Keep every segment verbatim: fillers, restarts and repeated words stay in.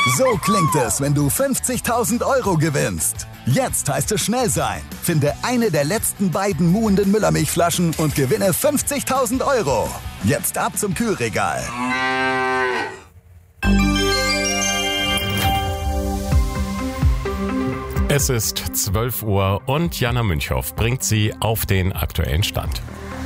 So klingt es, wenn du fünfzigtausend Euro gewinnst. Jetzt heißt es schnell sein. Finde eine der letzten beiden muhenden Müllermilchflaschen und gewinne fünfzigtausend Euro. Jetzt ab zum Kühlregal. Es ist zwölf Uhr und Jana Münchhoff bringt Sie auf den aktuellen Stand.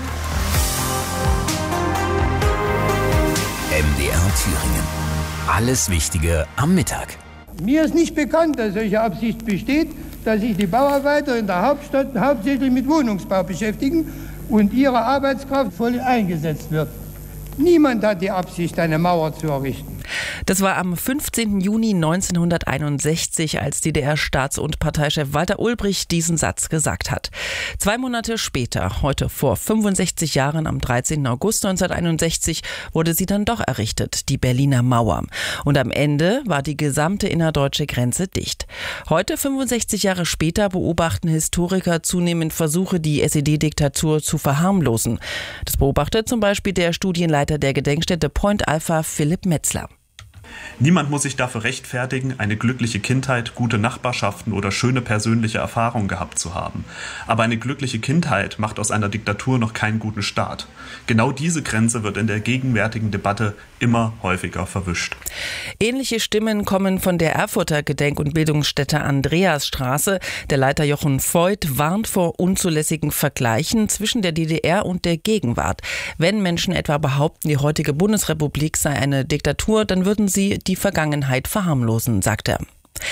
M D R Thüringen. Alles Wichtige am Mittag. Mir ist nicht bekannt, dass solche Absicht besteht, dass sich die Bauarbeiter in der Hauptstadt hauptsächlich mit Wohnungsbau beschäftigen und ihre Arbeitskraft voll eingesetzt wird. Niemand hat die Absicht, eine Mauer zu errichten. Das war am fünfzehnten Juni neunzehnhunderteinundsechzig, als D D R-Staats- und Parteichef Walter Ulbricht diesen Satz gesagt hat. Zwei Monate später, heute vor fünfundsechzig Jahren, am dreizehnten August neunzehnhunderteinundsechzig, wurde sie dann doch errichtet, die Berliner Mauer. Und am Ende war die gesamte innerdeutsche Grenze dicht. Heute, fünfundsechzig Jahre später, beobachten Historiker zunehmend Versuche, die S E D-Diktatur zu verharmlosen. Das beobachtet zum Beispiel der Studienleiter der Gedenkstätte Point Alpha, Philipp Metzler. Niemand muss sich dafür rechtfertigen, eine glückliche Kindheit, gute Nachbarschaften oder schöne persönliche Erfahrungen gehabt zu haben. Aber eine glückliche Kindheit macht aus einer Diktatur noch keinen guten Staat. Genau diese Grenze wird in der gegenwärtigen Debatte immer häufiger verwischt. Ähnliche Stimmen kommen von der Erfurter Gedenk- und Bildungsstätte Andreasstraße. Der Leiter Jochen Voigt warnt vor unzulässigen Vergleichen zwischen der D D R und der Gegenwart. Wenn Menschen etwa behaupten, die heutige Bundesrepublik sei eine Diktatur, dann würden sie die Vergangenheit verharmlosen, sagt er.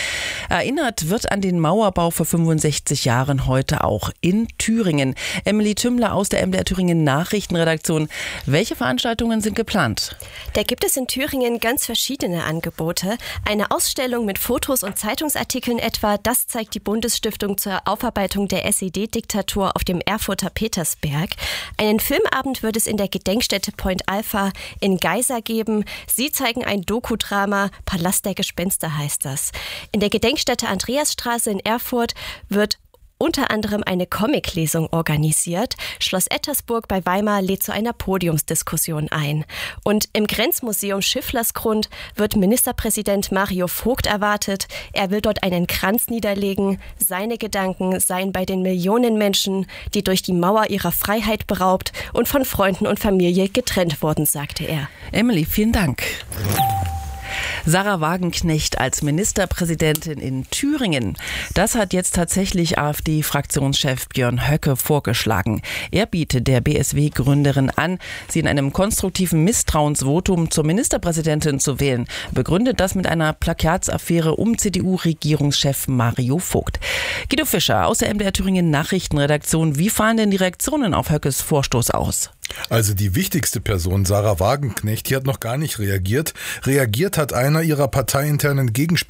Erinnert wird an den Mauerbau vor fünfundsechzig Jahren heute auch in Thüringen. Emily Tümmler aus der M D R Thüringen Nachrichtenredaktion. Welche Veranstaltungen sind geplant? Da gibt es in Thüringen ganz verschiedene Angebote. Eine Ausstellung mit Fotos und Zeitungsartikeln etwa, das zeigt die Bundesstiftung zur Aufarbeitung der S E D-Diktatur auf dem Erfurter Petersberg. Einen Filmabend wird es in der Gedenkstätte Point Alpha in Geisa geben. Sie zeigen ein Dokudrama, Palast der Gespenster heißt das. In der Gedenkstätte Andreasstraße in Erfurt wird unter anderem eine Comiclesung organisiert. Schloss Ettersburg bei Weimar lädt zu einer Podiumsdiskussion ein. Und im Grenzmuseum Schifflersgrund wird Ministerpräsident Mario Vogt erwartet. Er will dort einen Kranz niederlegen. Seine Gedanken seien bei den Millionen Menschen, die durch die Mauer ihrer Freiheit beraubt und von Freunden und Familie getrennt wurden, sagte er. Emily, vielen Dank. Sarah Wagenknecht als Ministerpräsidentin in Thüringen. Das hat jetzt tatsächlich AfD-Fraktionschef Björn Höcke vorgeschlagen. Er bietet der B S W-Gründerin an, sie in einem konstruktiven Misstrauensvotum zur Ministerpräsidentin zu wählen. Begründet das mit einer Plakatsaffäre um C D U-Regierungschef Mario Vogt. Guido Fischer aus der M D R Thüringen Nachrichtenredaktion. Wie fallen denn die Reaktionen auf Höckes Vorstoß aus? Also die wichtigste Person, Sarah Wagenknecht, die hat noch gar nicht reagiert. Reagiert hat einer ihrer parteiinternen Gegenspieler,